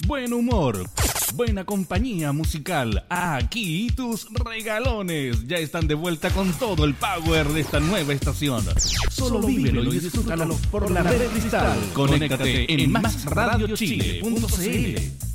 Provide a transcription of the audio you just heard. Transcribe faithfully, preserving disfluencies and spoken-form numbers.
buen humor, buena compañía musical. Aquí tus regalones ya están de vuelta con todo el power de esta nueva estación. Solo vívelo y disfrútalo por la red Cristal. Conéctate en más radio chile punto c l.